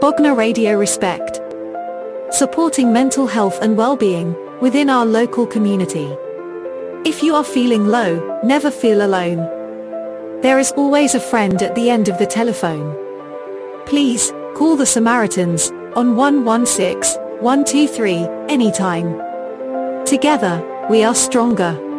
Bognor Radio Respect. Supporting mental health and well-being within our local community. If you are feeling low, never feel alone. There is always a friend at the end of the telephone. Please, call the Samaritans on 116 123 anytime. Together, we are stronger.